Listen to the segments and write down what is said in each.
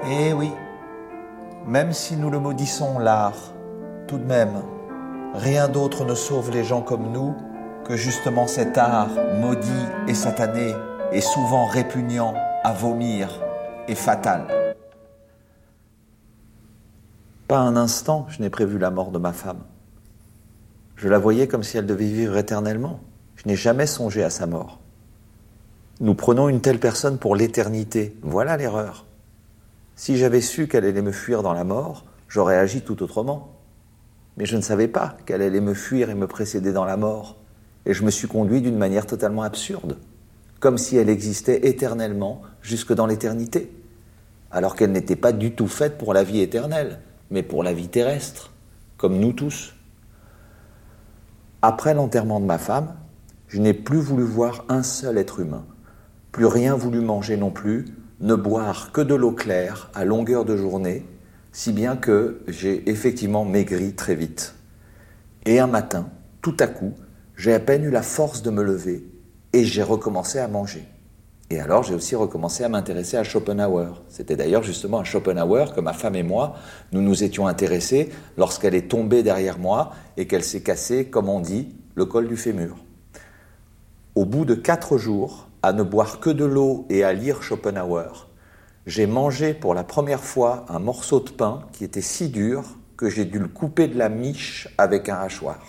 Eh oui, même si nous le maudissons l'art, tout de même, rien d'autre ne sauve les gens comme nous que justement cet art maudit et satané et souvent répugnant à vomir et fatal. Pas un instant je n'ai prévu la mort de ma femme. Je la voyais comme si elle devait vivre éternellement. Je n'ai jamais songé à sa mort. Nous prenons une telle personne pour l'éternité. Voilà l'erreur. Si j'avais su qu'elle allait me fuir dans la mort, j'aurais agi tout autrement. Mais je ne savais pas qu'elle allait me fuir et me précéder dans la mort. Et je me suis conduit d'une manière totalement absurde, comme si elle existait éternellement jusque dans l'éternité, alors qu'elle n'était pas du tout faite pour la vie éternelle, mais pour la vie terrestre, comme nous tous. Après l'enterrement de ma femme, je n'ai plus voulu voir un seul être humain, plus rien voulu manger non plus, ne boire que de l'eau claire à longueur de journée, si bien que j'ai effectivement maigri très vite. Et un matin, tout à coup, j'ai à peine eu la force de me lever et j'ai recommencé à manger. Et alors j'ai aussi recommencé à m'intéresser à Schopenhauer. C'était d'ailleurs justement à Schopenhauer que ma femme et moi, nous nous étions intéressés lorsqu'elle est tombée derrière moi et qu'elle s'est cassée, comme on dit, le col du fémur. Au bout de 4 jours, à ne boire que de l'eau et à lire Schopenhauer, j'ai mangé pour la première fois un morceau de pain qui était si dur que j'ai dû le couper de la miche avec un hachoir.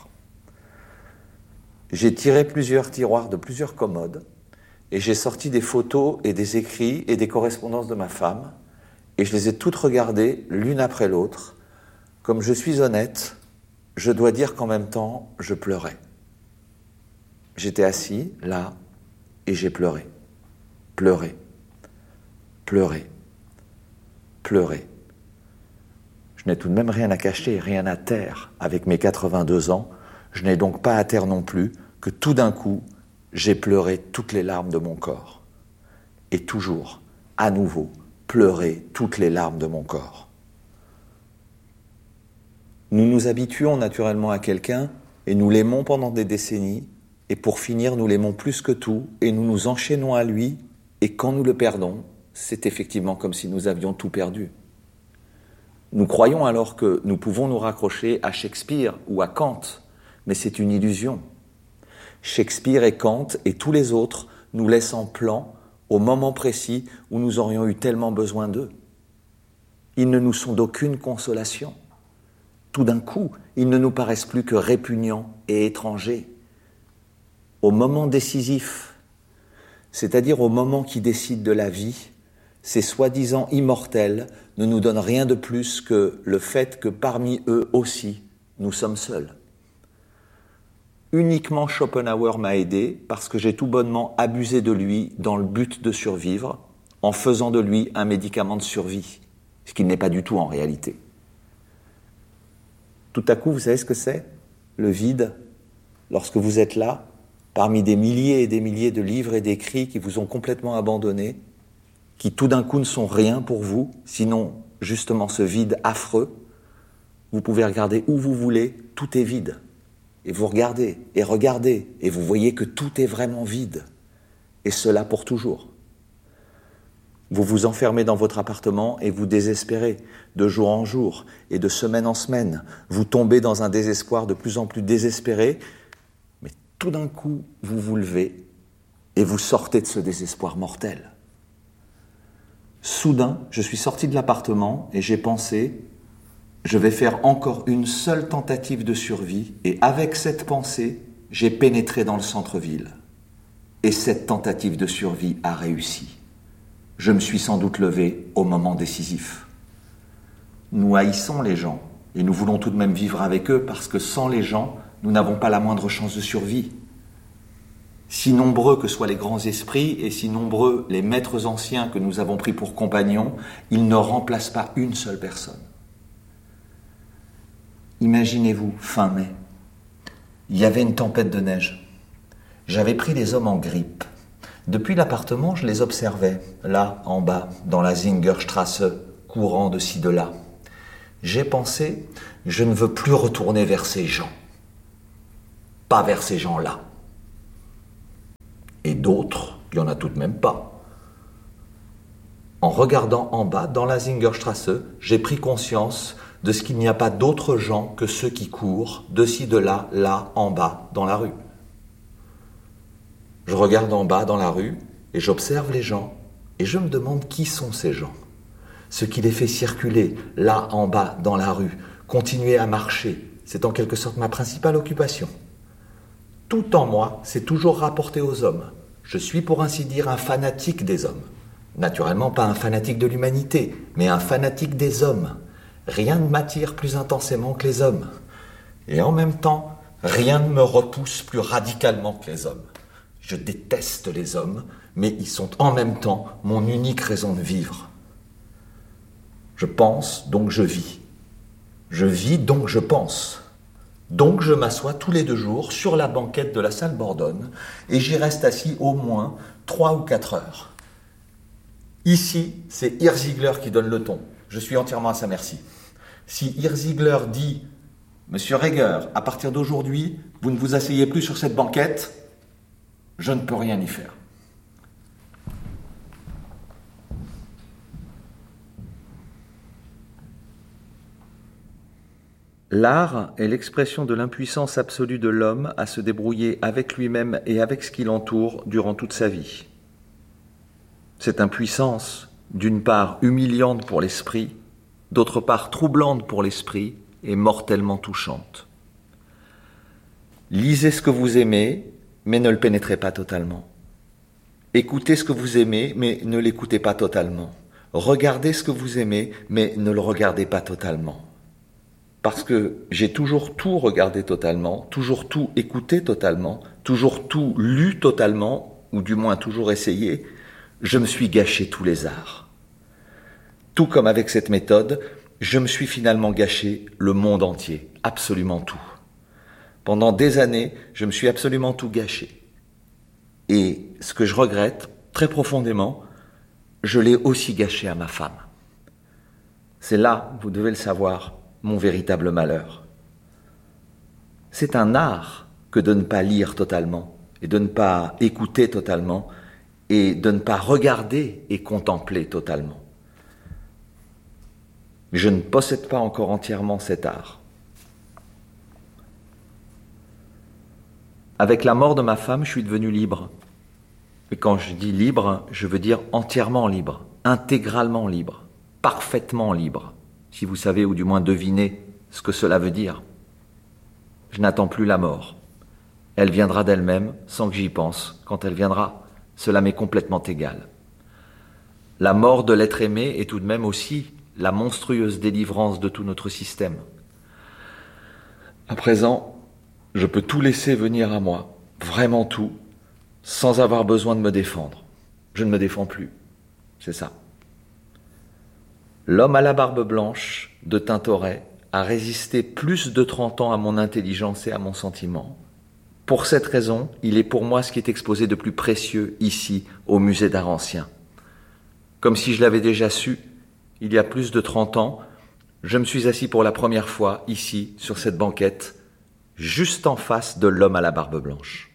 J'ai tiré plusieurs tiroirs de plusieurs commodes et j'ai sorti des photos et des écrits et des correspondances de ma femme et je les ai toutes regardées l'une après l'autre. Comme je suis honnête, je dois dire qu'en même temps, je pleurais. J'étais assis, là, et j'ai pleuré. Pleuré. Pleuré. Pleuré. Je n'ai tout de même rien à cacher, rien à taire. Avec mes 82 ans, je n'ai donc pas à taire non plus que tout d'un coup, j'ai pleuré toutes les larmes de mon corps. Et toujours, à nouveau, pleurer toutes les larmes de mon corps. Nous nous habituons naturellement à quelqu'un et nous l'aimons pendant des décennies et pour finir, nous l'aimons plus que tout et nous nous enchaînons à lui et quand nous le perdons, c'est effectivement comme si nous avions tout perdu. Nous croyons alors que nous pouvons nous raccrocher à Shakespeare ou à Kant, mais c'est une illusion. Shakespeare et Kant et tous les autres nous laissent en plan au moment précis où nous aurions eu tellement besoin d'eux. Ils ne nous sont d'aucune consolation. Tout d'un coup, ils ne nous paraissent plus que répugnants et étrangers. Au moment décisif, c'est-à-dire au moment qui décide de la vie, ces soi-disant immortels ne nous donnent rien de plus que le fait que parmi eux aussi, nous sommes seuls. Uniquement Schopenhauer m'a aidé parce que j'ai tout bonnement abusé de lui dans le but de survivre, en faisant de lui un médicament de survie, ce qu'il n'est pas du tout en réalité. Tout à coup, vous savez ce que c'est ? Le vide, lorsque vous êtes là, parmi des milliers et des milliers de livres et d'écrits qui vous ont complètement abandonné, qui tout d'un coup ne sont rien pour vous, sinon justement ce vide affreux, vous pouvez regarder où vous voulez, tout est vide. Et vous regardez, et vous voyez que tout est vraiment vide. Et cela pour toujours. Vous vous enfermez dans votre appartement et vous désespérez, de jour en jour et de semaine en semaine. Vous tombez dans un désespoir de plus en plus désespéré, mais tout d'un coup, vous vous levez et vous sortez de ce désespoir mortel. Soudain, je suis sorti de l'appartement et j'ai pensé, je vais faire encore une seule tentative de survie et avec cette pensée, j'ai pénétré dans le centre-ville. Et cette tentative de survie a réussi. Je me suis sans doute levé au moment décisif. Nous haïssons les gens et nous voulons tout de même vivre avec eux parce que sans les gens, nous n'avons pas la moindre chance de survie. Si nombreux que soient les grands esprits et si nombreux les maîtres anciens que nous avons pris pour compagnons, ils ne remplacent pas une seule personne. Imaginez-vous, fin mai, il y avait une tempête de neige. J'avais pris les hommes en grippe. Depuis l'appartement, je les observais, là, en bas, dans la Zingerstrasse, courant de ci, de là. J'ai pensé, je ne veux plus retourner vers ces gens. Pas vers ces gens-là. Et d'autres, il n'y en a tout de même pas. En regardant en bas, dans la Zingerstrasse, j'ai pris conscience de ce qu'il n'y a pas d'autres gens que ceux qui courent, de ci, de là, là, en bas, dans la rue. Je regarde en bas dans la rue et j'observe les gens et je me demande qui sont ces gens. Ce qui les fait circuler là en bas dans la rue, continuer à marcher, c'est en quelque sorte ma principale occupation. Tout en moi, c'est toujours rapporté aux hommes. Je suis pour ainsi dire un fanatique des hommes. Naturellement pas un fanatique de l'humanité, mais un fanatique des hommes. Rien ne m'attire plus intensément que les hommes. Et en même temps, rien ne me repousse plus radicalement que les hommes. Je déteste les hommes, mais ils sont en même temps mon unique raison de vivre. Je pense, donc je vis. Je vis, donc je pense. Donc je m'assois tous les 2 jours sur la banquette de la salle Bordone et j'y reste assis au moins 3 ou 4 heures. Ici, c'est Hirziegler qui donne le ton. Je suis entièrement à sa merci. Si Hirziegler dit « Monsieur Reger, à partir d'aujourd'hui, vous ne vous asseyez plus sur cette banquette », je ne peux rien y faire. L'art est l'expression de l'impuissance absolue de l'homme à se débrouiller avec lui-même et avec ce qui l'entoure durant toute sa vie. Cette impuissance, d'une part humiliante pour l'esprit, d'autre part troublante pour l'esprit et mortellement touchante. Lisez ce que vous aimez, mais ne le pénétrez pas totalement. Écoutez ce que vous aimez, mais ne l'écoutez pas totalement. Regardez ce que vous aimez, mais ne le regardez pas totalement. Parce que j'ai toujours tout regardé totalement, toujours tout écouté totalement, toujours tout lu totalement, ou du moins toujours essayé, je me suis gâché tous les arts. Tout comme avec cette méthode, je me suis finalement gâché le monde entier, absolument tout. Pendant des années, je me suis absolument tout gâché. Et ce que je regrette, très profondément, je l'ai aussi gâché à ma femme. C'est là, vous devez le savoir, mon véritable malheur. C'est un art que de ne pas lire totalement, et de ne pas écouter totalement, et de ne pas regarder et contempler totalement. Je ne possède pas encore entièrement cet art. Avec la mort de ma femme, je suis devenu libre. Et quand je dis libre, je veux dire entièrement libre, intégralement libre, parfaitement libre, si vous savez ou du moins devinez ce que cela veut dire. Je n'attends plus la mort. Elle viendra d'elle-même, sans que j'y pense. Quand elle viendra, cela m'est complètement égal. La mort de l'être aimé est tout de même aussi la monstrueuse délivrance de tout notre système. À présent, je peux tout laisser venir à moi, vraiment tout, sans avoir besoin de me défendre. Je ne me défends plus, c'est ça. L'homme à la barbe blanche, de Tintoret, a résisté plus de 30 ans à mon intelligence et à mon sentiment. Pour cette raison, il est pour moi ce qui est exposé de plus précieux ici, au musée d'art ancien. Comme si je l'avais déjà su, il y a plus de 30 ans, je me suis assis pour la première fois ici, sur cette banquette, juste en face de l'homme à la barbe blanche.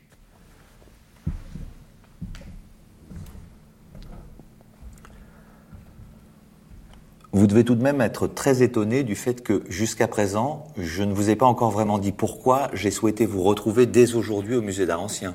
Vous devez tout de même être très étonné du fait que, jusqu'à présent, je ne vous ai pas encore vraiment dit pourquoi j'ai souhaité vous retrouver dès aujourd'hui au musée d'art ancien.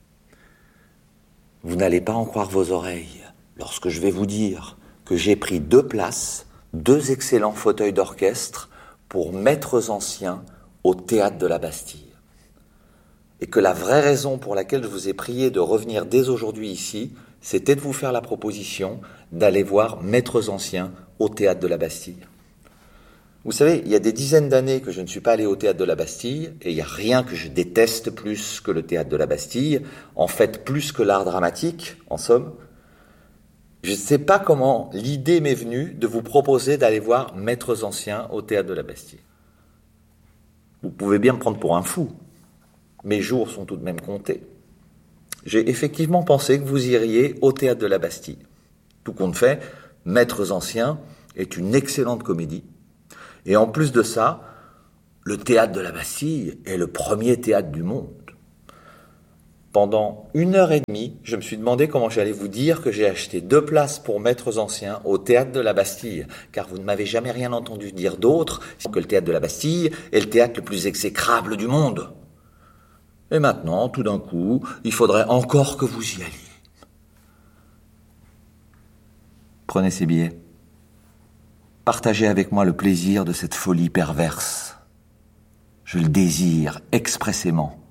Vous n'allez pas en croire vos oreilles lorsque je vais vous dire que j'ai pris 2 places, 2 excellents fauteuils d'orchestre pour maîtres anciens au théâtre de la Bastille. Et que la vraie raison pour laquelle je vous ai prié de revenir dès aujourd'hui ici, c'était de vous faire la proposition d'aller voir maîtres anciens au théâtre de la Bastille. Vous savez, il y a des dizaines d'années que je ne suis pas allé au théâtre de la Bastille, et il n'y a rien que je déteste plus que le théâtre de la Bastille, en fait plus que l'art dramatique, en somme. Je ne sais pas comment l'idée m'est venue de vous proposer d'aller voir maîtres anciens au théâtre de la Bastille. Vous pouvez bien me prendre pour un fou. Mes jours sont tout de même comptés. J'ai effectivement pensé que vous iriez au théâtre de la Bastille. Tout compte fait, Maîtres anciens est une excellente comédie. Et en plus de ça, le théâtre de la Bastille est le premier théâtre du monde. Pendant 1 heure et demie, je me suis demandé comment j'allais vous dire que j'ai acheté 2 places pour Maîtres Anciens au Théâtre de la Bastille, car vous ne m'avez jamais rien entendu dire d'autre que le Théâtre de la Bastille est le théâtre le plus exécrable du monde. Et maintenant, tout d'un coup, il faudrait encore que vous y alliez. Prenez ces billets. Partagez avec moi le plaisir de cette folie perverse. Je le désire expressément.